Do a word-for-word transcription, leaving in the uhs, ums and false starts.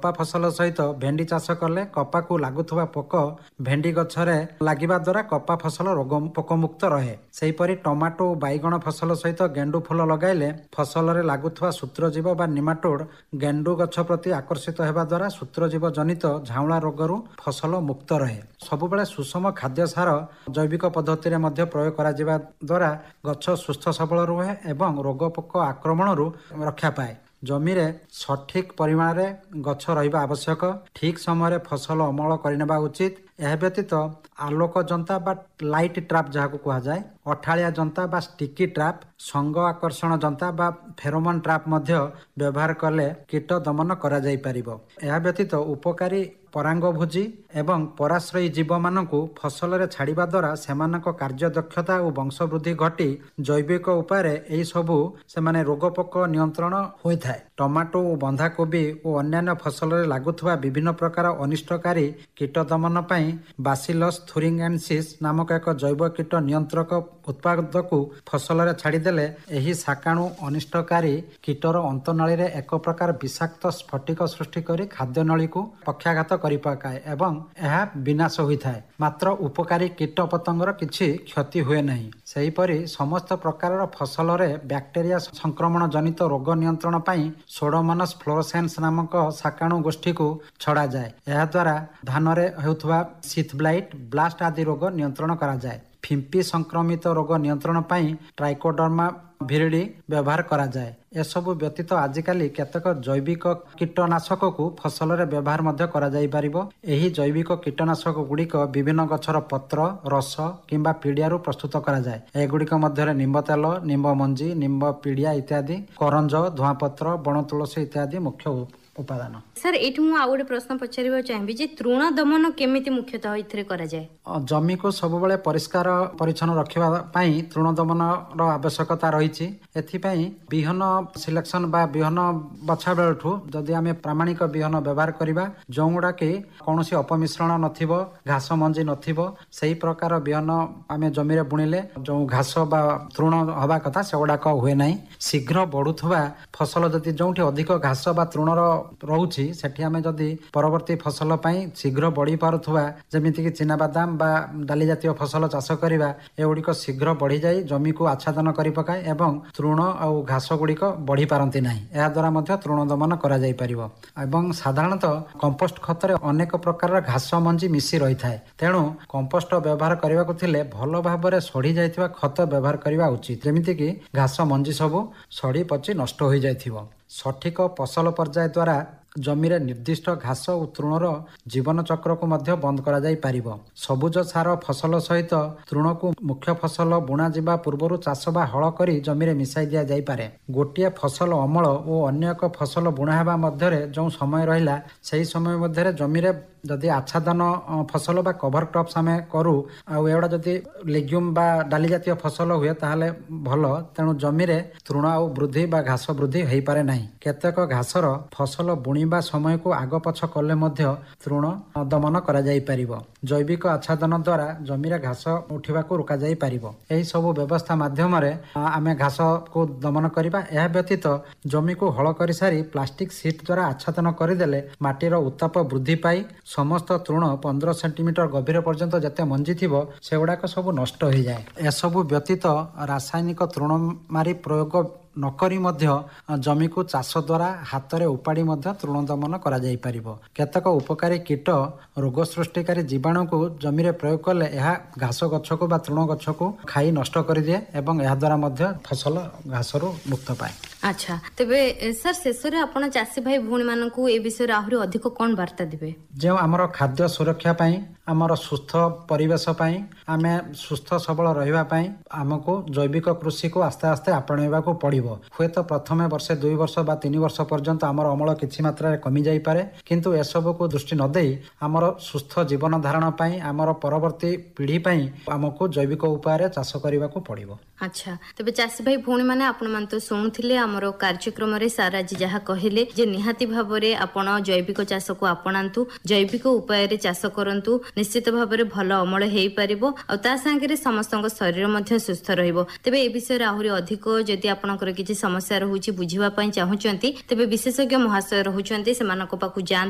କପା ଫସଲ ସହିତ ଭେଣ୍ଡି ଚାଷ କଲେ କପାକୁ ଲାଗୁଥିବା ପୋକ ଭେଣ୍ଡି ଗଛରେ ଲାଗିବା ଦ୍ୱାରା କପା ଫସଲ ରୋଗ ପୋକମୁକ୍ତ ରହେ। ସେହିପରି ଟମାଟୋ ଓ ବାଇଗଣ ଫସଲ ସହିତ ଗେଣ୍ଡୁ ଫୁଲ ଲଗାଇଲେ ଫସଲରେ ଲାଗୁଥିବା ସୂତ୍ରଜୀବ ବା ନିମାଟୋଡ ଗେଣ୍ଡୁ ଗଛ ପ୍ରତି ଆକର୍ଷିତ ହେବା ଦ୍ୱାରା ସୂତ୍ରଜୀବ ଜନିତ ଝାଉଁଳା ରୋଗରୁ ଫସଲ ମୁକ୍ତ ରହେ। ସବୁବେଳେ ସୁଷମ ଖାଦ୍ୟ ସାର ଜୈବିକ ପଦ୍ଧତିରେ ମଧ୍ୟ ପ୍ରୟୋଗ କରାଯିବା ଦ୍ୱାରା ଗଛ ସୁସ୍ଥ ସବଳ ରୁହେ ଏବଂ ରୋଗ ପୋକ ଆକ୍ରମଣରୁ ରକ୍ଷା ପାଏ। ଜମିରେ ସଠିକ୍ ପରିମାଣରେ ଗଛ ରହିବା ଆବଶ୍ୟକ। ଠିକ୍ ସମୟରେ ଫସଲ ଅମଳ କରିନେବା ଉଚିତ। ଏହା ବ୍ୟତୀତ ଆଲୋକ ଜନ୍ତା ବା ଲାଇଟ୍ ଟ୍ରାପ୍ ଯାହାକୁ କୁହାଯାଏ, ଅଠାଳିଆ ଜନ୍ତା ବା ଷ୍ଟିକି ଟ୍ରାପ୍, ସଙ୍ଗ ଆକର୍ଷଣ ଜନ୍ତା ବା ଫେରୋମନ୍ ଟ୍ରାପ୍ ମଧ୍ୟ ବ୍ୟବହାର କଲେ କୀଟ ଦମନ କରାଯାଇପାରିବ। ଏହା ବ୍ୟତୀତ ଉପକାରୀ ପରାଙ୍ଗଭୋଜୀ ଏବଂ ପରାଶ୍ରୟୀ ଜୀବମାନଙ୍କୁ ଫସଲରେ ଛାଡ଼ିବା ଦ୍ୱାରା ସେମାନଙ୍କ କାର୍ଯ୍ୟଦକ୍ଷତା ଓ ବଂଶବୃଦ୍ଧି ଘଟି ଜୈବିକ ଉପାୟରେ ଏହିସବୁ ସେମାନେ ରୋଗ ପୋକ ନିୟନ୍ତ୍ରଣ ହୋଇଥାଏ। ଟମାଟୋ ଓ ବନ୍ଧାକୋବି ଓ ଅନ୍ୟାନ୍ୟ ଫସଲରେ ଲାଗୁଥିବା ବିଭିନ୍ନ ପ୍ରକାର ଅନିଷ୍ଟକାରୀ କୀଟ ଦମନ ପାଇଁ ବାସିଲସ୍ ଥୁରିଙ୍ଗେନ୍ସିସ୍ ନାମକ ଏକ ଜୈବ କୀଟ ନିୟନ୍ତ୍ରକ ଉତ୍ପାଦକୁ ଫସଲରେ ଛାଡ଼ିଦେଲେ ଏହି ଶାକାଣୁ ଅନିଷ୍ଟକାରୀ କୀଟର ଅନ୍ତନଳୀରେ ଏକ ପ୍ରକାର ବିଷାକ୍ତ ସ୍ଫଟିକ ସୃଷ୍ଟି କରି ଖାଦ୍ୟନଳୀକୁ ପକ୍ଷାଘାତ କରିପକାଏ ଏବଂ ଏହା ବିନାଶ ହୋଇଥାଏ। ମାତ୍ର ଉପକାରୀ କୀଟ ପତଙ୍ଗର କିଛି କ୍ଷତି ହୁଏ ନାହିଁ। ସେହିପରି ସମସ୍ତ ପ୍ରକାରର ଫସଲରେ ବ୍ୟାକ୍ଟେରିଆ ସଂକ୍ରମଣ ଜନିତ ରୋଗ ନିୟନ୍ତ୍ରଣ ପାଇଁ ସୋଡୋମୋନାସ୍ ଫ୍ଲୋରୋସେନ୍ସ ନାମକ ଶାକାଣୁ ଗୋଷ୍ଠୀକୁ ଛଡ଼ାଯାଏ। ଏହାଦ୍ୱାରା ଧାନରେ ହେଉଥିବା ସିଥ୍ ବ୍ଲାଇଟ୍, ବ୍ଲାଷ୍ଟ ଆଦି ରୋଗ ନିୟନ୍ତ୍ରଣ କରାଯାଏ। ଫିମ୍ପି ସଂକ୍ରମିତ ରୋଗ ନିୟନ୍ତ୍ରଣ ପାଇଁ ଟ୍ରାଇକୋଡର୍ମା ଭିରିଡି ବ୍ୟବହାର କରାଯାଏ। ଏସବୁ ବ୍ୟତୀତ ଆଜିକାଲି କେତେକ ଜୈବିକ କୀଟନାଶକକୁ ଫସଲରେ ବ୍ୟବହାର ମଧ୍ୟ କରାଯାଇପାରିବ। ଏହି ଜୈବିକ କୀଟନାଶକ ଗୁଡ଼ିକ ବିଭିନ୍ନ ଗଛର ପତ୍ର, ରସ କିମ୍ବା ପିଡ଼ିଆରୁ ପ୍ରସ୍ତୁତ କରାଯାଏ। ଏଗୁଡ଼ିକ ମଧ୍ୟରେ ନିମ୍ବ ତେଲ, ନିମ୍ବ ମଞ୍ଜି, ନିମ୍ବ ପିଡ଼ିଆ ଇତ୍ୟାଦି, କରଞ୍ଜ, ଧୂଆଁପତ୍ର, ବଣ ତୁଳସୀ ଇତ୍ୟାଦି ମୁଖ୍ୟ ଉପାଦାନ। ସାର୍, ଏଇଠି ମୁଁ ଆଉ ଗୋଟେ ପ୍ରଶ୍ନ ପଚାରିବାକୁ ଚାହିଁବି ଯେ ତୃଣ ଦମନ କେମିତି ମୁଖ୍ୟତଃ ଏଥିରେ କରାଯାଏ? ଜମିକୁ ସବୁବେଳେ ପରିଷ୍କାର ପରିଚ୍ଛନ୍ନ ରଖିବା ପାଇଁ ତୃଣ ଦମନର ଆବଶ୍ୟକତା ରହିଛି। ଏଥିପାଇଁ ବିହନ ସିଲେକ୍ସନ ବା ବିହନ ବଛା ବେଳଠୁ ଯଦି ଆମେ ପ୍ରାମାଣିକ ବିହନ ବ୍ୟବହାର କରିବା, ଯେଉଁଗୁଡ଼ାକି କୌଣସି ଅପମିଶ୍ରଣ ନଥିବ, ଘାସ ମଞ୍ଜି ନଥିବ, ସେହି ପ୍ରକାର ବିହନ ଆମେ ଜମିରେ ବୁଣିଲେ ଯେଉଁ ଘାସ ବା ତୃଣ ହେବା କଥା ସେଗୁଡ଼ାକ ହୁଏ ନାହିଁ। ଶୀଘ୍ର ବଢ଼ୁଥିବା ଫସଲ ଯଦି ଯେଉଁଠି ଅଧିକ ଘାସ ବା ତୃଣର ରହୁଛି ସେଠି ଆମେ ଯଦି ପରବର୍ତ୍ତୀ ଫସଲ ପାଇଁ ଶୀଘ୍ର ବଢ଼ି ପାରୁଥିବା ଯେମିତିକି ଚିନାବାଦାମ ବା ଡାଲି ଜାତୀୟ ଫସଲ ଚାଷ କରିବା, ଏଗୁଡ଼ିକ ଶୀଘ୍ର ବଢ଼ିଯାଇ ଜମିକୁ ଆଚ୍ଛାଦନ କରିପକାଏ ଏବଂ ତୃଣ ଆଉ ଘାସ ଗୁଡ଼ିକ ବଢ଼ି ପାରନ୍ତି ନାହିଁ। ଏହାଦ୍ୱାରା ମଧ୍ୟ ତୃଣ ଦମନ କରାଯାଇପାରିବ। ଏବଂ ସାଧାରଣତଃ କମ୍ପୋଷ୍ଟ ଖତରେ ଅନେକ ପ୍ରକାରର ଘାସ ମଞ୍ଜି ମିଶି ରହିଥାଏ। ତେଣୁ କମ୍ପୋଷ୍ଟ ବ୍ୟବହାର କରିବାକୁ ଥିଲେ ଭଲ ଭାବରେ ସଢ଼ି ଯାଇଥିବା ଖତ ବ୍ୟବହାର କରିବା ଉଚିତ, ଯେମିତିକି ଘାସ ମଞ୍ଜି ସବୁ ସଢ଼ି ପଚି ନଷ୍ଟ ହୋଇଯାଇଥିବ। ସଠିକ ଫସଲ ପର୍ଯ୍ୟାୟ ଦ୍ୱାରା ଜମିରେ ନିର୍ଦ୍ଦିଷ୍ଟ ଘାସ ଓ ତୃଣର ଜୀବନ ଚକ୍ରକୁ ମଧ୍ୟ ବନ୍ଦ କରାଯାଇପାରିବ। ସବୁଜ ସାର ଫସଲ ସହିତ ତୃଣକୁ ମୁଖ୍ୟ ଫସଲ ବୁଣା ଯିବା ପୂର୍ବରୁ ଚାଷ ବା ହଳ କରି ଜମିରେ ମିଶାଇ ଦିଆଯାଇପାରେ। ଗୋଟିଏ ଫସଲ ଅମଳ ଓ ଅନ୍ୟ ଏକ ଫସଲ ବୁଣା ହେବା ମଧ୍ୟରେ ଯେଉଁ ସମୟ ରହିଲା, ସେହି ସମୟ ମଧ୍ୟରେ ଜମିରେ ଯଦି ଆଚ୍ଛାଦନ ଫସଲ ବା କଭର କ୍ରପ୍ସ ଆମେ କରୁ, ଆଉ ଏଗୁଡ଼ା ଯଦି ଲେଗ୍ୟୁମ୍ ବା ଡାଲି ଜାତୀୟ ଫସଲ ହୁଏ ତାହେଲେ ଭଲ। ତେଣୁ ଜମିରେ ତୃଣ ଆଉ ବୃଦ୍ଧି ବା ଘାସ ବୃଦ୍ଧି ହେଇପାରେ ନାହିଁ। କେତେକ ଘାସର ଫସଲ ବୁଣିବା ସମୟକୁ ଆଗ ପଛ କଲେ ମଧ୍ୟ ତୃଣ ଦମନ କରାଯାଇପାରିବ। ଜୈବିକ ଆଚ୍ଛାଦନ ଦ୍ୱାରା ଜମିରେ ଘାସ ଉଠିବାକୁ ରୋକାଯାଇପାରିବ। ଏହି ସବୁ ବ୍ୟବସ୍ଥା ମାଧ୍ୟମରେ ଆମେ ଘାସକୁ ଦମନ କରିବା। ଏହା ବ୍ୟତୀତ ଜମିକୁ ହଳ କରିସାରି ପ୍ଲାଷ୍ଟିକ ସିଟ୍ ଦ୍ୱାରା ଆଚ୍ଛାଦନ କରିଦେଲେ ମାଟିର ଉତ୍ତାପ ବୃଦ୍ଧି ପାଇ ସମସ୍ତ ତୃଣ ପନ୍ଦର ସେଣ୍ଟିମିଟର ଗଭୀର ପର୍ଯ୍ୟନ୍ତ ଯେତେ ମଞ୍ଜି ଥିବ ସେଗୁଡ଼ାକ ସବୁ ନଷ୍ଟ ହୋଇଯାଏ। ଏସବୁ ବ୍ୟତୀତ ରାସାୟନିକ ତୃଣ ମାରି ପ୍ରୟୋଗ ନକରି ମଧ୍ୟ ଜମିକୁ ଚାଷ ଦ୍ୱାରା ହାତରେ ଉପାଡ଼ି ମଧ୍ୟ ତୃଣ ଦମନ କରାଯାଇପାରିବ। କେତେକ ଉପକାରୀ କୀଟ ରୋଗ ସୃଷ୍ଟିକାରୀ ଜୀବାଣୁକୁ ଜମିରେ ପ୍ରୟୋଗ କଲେ ଏହା ଘାସ ଗଛକୁ ବା ତୃଣ ଗଛକୁ ଖାଇ ନଷ୍ଟ କରିଦିଏ ଏବଂ ଏହାଦ୍ୱାରା ମଧ୍ୟ ଫସଲ ଘାସରୁ ମୁକ୍ତ ପାଏ। ଆଚ୍ଛା, ତେବେ ସାର୍ ଶେଷରେ ଆପଣ ଚାଷୀ ଭାଇ ଭଉଣୀମାନଙ୍କୁ ଏ ବିଷୟରେ ଆହୁରି ଅଧିକ କ'ଣ ବାର୍ତ୍ତା ଦେବେ? ଯେଉଁ ଆମର ଖାଦ୍ୟ ସୁରକ୍ଷା ପାଇଁ, ଆମର ସୁସ୍ଥ ପରିବେଶ ପାଇଁ, ଆମେ ସୁସ୍ଥ ସବଳ ରହିବା ପାଇଁ ଆମକୁ ଜୈବିକ କୃଷିକୁ ଆସ୍ତେ ଆସ୍ତେ ଆପଣେଇବାକୁ ପଡ଼ିବ। ହୁଏତ ପ୍ରଥମେ ବର୍ଷେ ଦୁଇ ବର୍ଷ ବା ତିନି ବର୍ଷ ପର୍ଯ୍ୟନ୍ତ ଆମର ଅମଳ କିଛି ମାତ୍ରାରେ କମିଯାଇପାରେ, କିନ୍ତୁ ଏସବୁକୁ ଦୃଷ୍ଟି ନ ଦେଇ ଆମର ସୁସ୍ଥ ଜୀବନ ଧାରଣ ପାଇଁ, ଆମର ପରବର୍ତ୍ତୀ ପିଢ଼ି ପାଇଁ ଆମକୁ ଜୈବିକ ଉପାୟରେ ଚାଷ କରିବାକୁ ପଡ଼ିବ। ଆଚ୍ଛା, ତେବେ ଚାଷୀ ଭାଇ ଭଉଣୀମାନେ ଆପଣମାନେ ତ ଶୁଣୁଥିଲେ ଆମର କାର୍ଯ୍ୟକ୍ରମରେ ସାର୍ ଆଜି ଯାହା କହିଲେ ଯେ ନିହାତି ଭାବରେ ଆପଣ ଜୈବିକ ଚାଷକୁ ଆପଣାନ୍ତୁ, ଜୈବିକ ଉପାୟରେ ଚାଷ କରନ୍ତୁ, ନିଶ୍ଚିତ ଭାବରେ ଭଲ ଅମଳ ହେଇପାରିବ ଆଉ ତା ସାଙ୍ଗରେ ସମସ୍ତଙ୍କ ଶରୀର ମଧ୍ୟ ସୁସ୍ଥ ରହିବ। ତେବେ ଏ ବିଷୟରେ ଆହୁରି ଅଧିକ ଯଦି ଆପଣଙ୍କର କିଛି ସମସ୍ୟା ରହୁଛି ବୁଝିବା ପାଇଁ ଚାହୁଁଛନ୍ତି, ତେବେ ବିଶେଷଜ୍ଞ ମହାଶୟ ରହୁଛନ୍ତି, ସେମାନଙ୍କ ପାଖକୁ ଯାଆନ୍ତୁ।